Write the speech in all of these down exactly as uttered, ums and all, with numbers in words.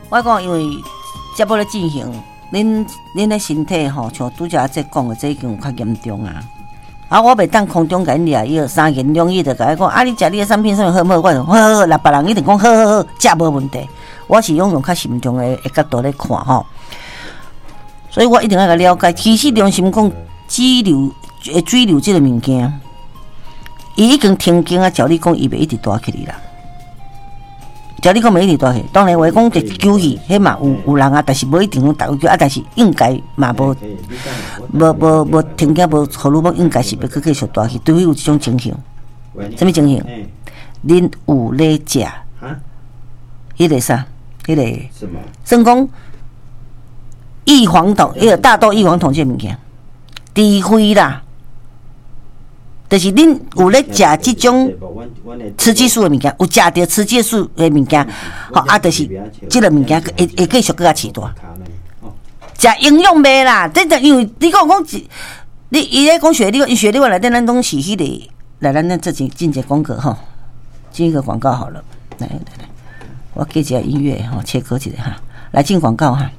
我讲因为接要咧进行，恁恁的身体吼，像拄则这讲的，这已经有较严重啊。啊，我袂当空中甲因掠药，三言两语就甲伊讲，啊，你食你的产品啥物好唔好？我就好好好，那别人一定讲好好好，食无问题。我是用用较慎重的角度来看吼，所以我一定要甲了解。其实良心讲，脂瘤诶，水瘤这个物件，伊已经停经啊，照你讲，伊袂一直大起嚟啦。照你讲，袂一直大起。当然话讲，就救去，迄嘛有有人啊，但是无一定用大救啊，但是应该嘛无无无无停经，无荷尔蒙应该是要去继续大起，除非有这种情形。什么情形？恁有咧食？迄个啥？迄个？算讲异黄酮，迄个大豆异黄酮这物件，除非啦。就是恁有咧食即种雌激素的物件，有食着雌激素的物件，吼啊，就是即个物件会会继续搁较饲大。食营养袂啦，这就因为你讲讲，你伊咧讲血力，血力内底咱拢是迄个，来咱咱这进进一个广告吼，进一个广告好了，来来来，我给一下音乐吼，切割一下哈，来进广告哈。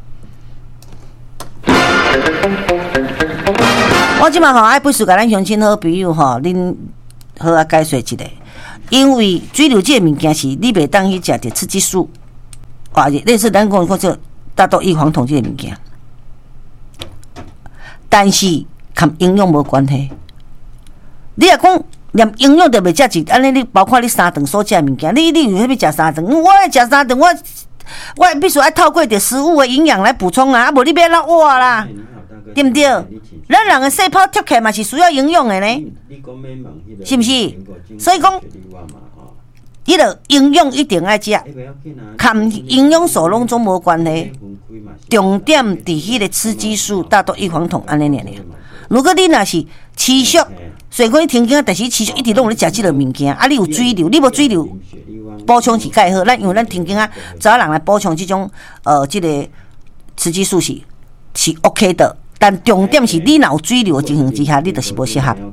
我即马吼爱不是甲咱乡亲好朋友吼，恁好啊解说一下，因为水瘤这物件是你袂当去食着雌激素，哇，类似咱讲讲这大豆异黄酮这个物件，但是跟营养无关系。你若讲连营养都袂食一，安尼你包括你三顿所食物件，你你有要食三顿？我爱食三顿，我我必须爱透过着食物的营养来补充啊，啊无你要哪活啦？对不对？咱人的细胞贴起嘛是需要营养的呢，是不是？所以讲，伊个营养一定爱食，跟营养素拢总无关系。重点伫迄个雌激素、大豆异黄酮安尼尔。如果你若是持续，虽讲你停经，但是持续一直拢有咧食即个物件，啊，你有水瘤，你无水瘤，补充是介好。咱因为咱停经啊，找人来补充即种呃，即、这个雌激素是是 OK 的。但重点是你若有水流的情形之下，你就是无适合。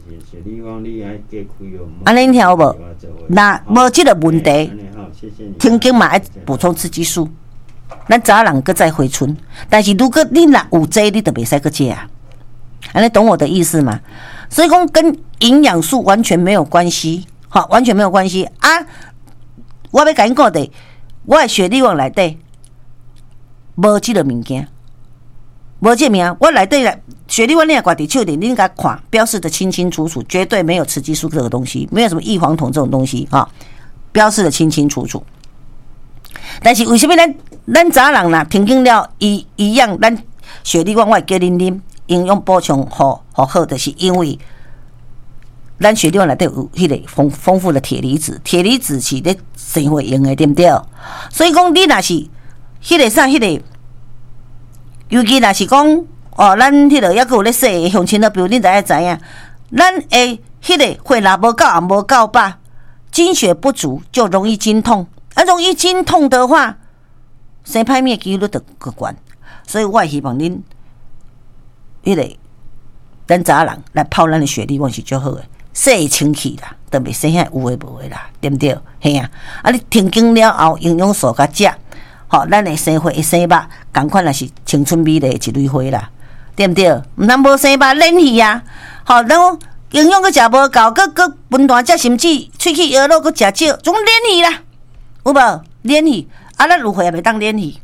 安尼你听有无？那无即个问题，停经嘛爱补充雌激素，咱早人搁再回春。但是如果你若有这，你就袂使搁食啊。安尼懂我的意思吗？所以讲跟营养素完全没有关系，好，完全没有关系啊！我要甲你讲的，我的血力旺内底无即个物件。无这名，我内底来血力，我你也挂伫手里，你甲看，标示的清清楚楚，绝对没有雌激素这个东西，没有什么异黄酮这种东西啊，标示的清清楚楚。但是为什么咱咱早人啦停经了，一一样，咱血力我我会叫恁啉营养补充好好好的，是因为咱血力内底有迄个丰丰富的铁离子，铁离子是咧生活用的，对不对？所以讲你若是迄个啥迄个。尤其若是讲哦，咱迄个抑阁有咧说的乡亲的，比如恁大家知影，咱诶迄个血若无够也无够饱，精血不足就容易经痛，啊，容易经痛的话，生歹命几率就高悬。所以我希望恁迄个咱早人来泡咱的血力，我是最好的，洗清气啦，都袂生遐有诶无诶啦，对不对？嘿啊，啊，你停经了后，营养素甲食。好，咱的生活会生肉，同款也是青春美丽一蕊花啦，对不对？毋通无生肉冷去啊！好，然后营养佫食无够，佫佫分段食，甚至喙齿摇落佫食少，总冷去啦，有无？冷去，啊，咱有血也袂当冷去，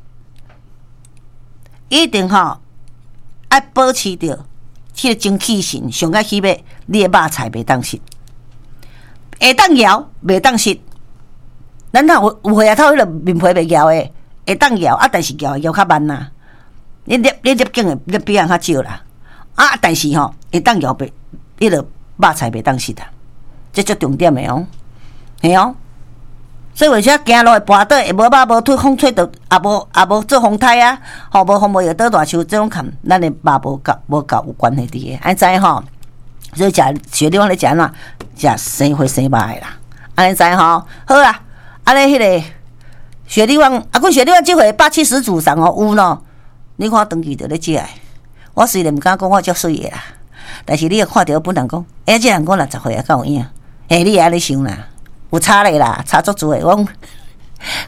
一定吼爱保持着迄个精气神，上个起码你的肉菜袂当食，会当摇袂当食。咱若有有血头，迄个面皮袂摇诶。会当摇啊，但是摇摇较慢呐。你粒你粒颈会粒比人较少啦。啊，但是吼、喔、会当摇袂，迄个肉菜袂当食啦。这最重点的哦，系哦。所以为啥行路会跋倒，会无肉无腿，风吹到也无也无做风胎啊，吼无风无药倒大树，这种看咱的肉无够无够有关系伫个，安知吼？所以食血力旺咧食哪？食生花生肉的啦，安尼知吼？好啦，安尼迄个。血力旺，啊，阮血力旺即回八七十组上哦有喏，你看长期就咧食，我虽然毋敢讲我足水的啦，但是你也看到本人讲，哎，这人讲六十岁啊，敢有影？哎，你也安尼想啦，有差咧啦，差足多的。我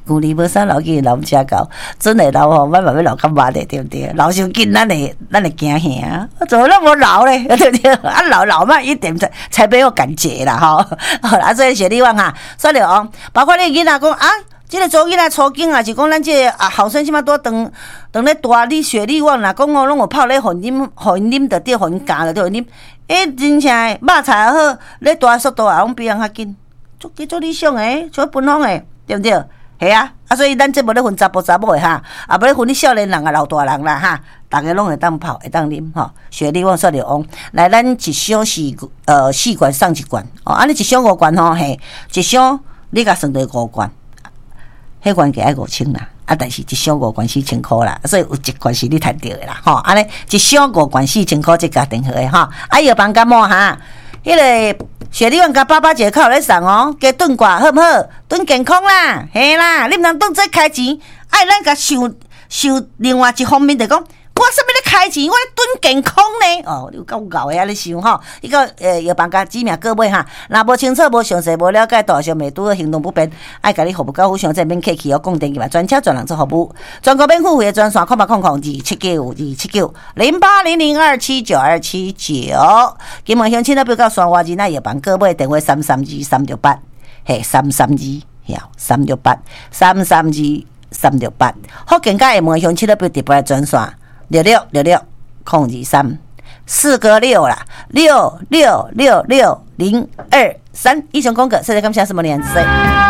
牛年无啥老紧，老家搞，真的老吼，慢慢要老较慢的，对不对？老伤紧，咱会咱会惊吓啊！怎么那么老咧？对不对？啊，老老慢一点才才没有感觉啦，吼。好啦，所以雪莉旺哈，说了哦，包括你囡仔讲啊。即个做囡仔初经啊，是讲咱即个啊后生即马拄当当咧大你雪莉旺啦，讲哦拢有泡咧混啉，混啉着对混加着对混啉，诶，真正诶，肉菜也好，咧大速度也拢比人较紧，足几足理想诶，像分享诶，对毋对？系啊，啊所以咱即无咧分查甫查某诶哈，啊无咧分你少年人啊老大人啦哈，逐个拢会当泡会当啉吼。雪莉旺说着哦，来咱一箱是呃四罐送一罐哦，安尼一箱五罐吼嘿，一箱你甲算着五罐。迄罐计爱五千啦，啊，但是一箱五罐四千箍啦，所以有一罐是你赚到的啦，吼，安尼一箱五罐四千箍，即家庭好诶，吼，啊，药房感冒哈，迄、那个雪莉旺甲爸爸节靠咧送哦，加炖挂好不好？炖健康啦，嘿啦，你毋通当做开钱，爱咱甲想想另外一方面就讲。我啥物咧开钱？我咧炖健康呢？哦，你有够牛诶，安尼想吼。伊个诶药房甲指名各位哈，若无清楚、无详细、无了解，大小未拄行动不便，爱甲你服务到非常这免客气哦，讲电话专车专人做服务，全国免付费的专线，空八空空二七九二七九零八零零二七九二七九。金门乡亲那边到山外人那药房各位电话三三二三六八，嘿三三二，晓三六八三三二三六八。福建甲厦门乡亲那边特别专线。六六六六空二三四个六啦，六六六六零二三。以上讲过，谢谢感谢什么年岁。现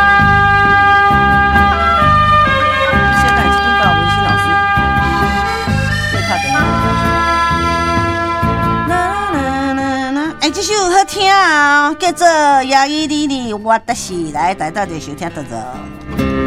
在已经到文心老师，最靠近。啦啦啦啦，哎，这首好听啊，叫做《亚伊里里我的喜》，来，大家就收听到这。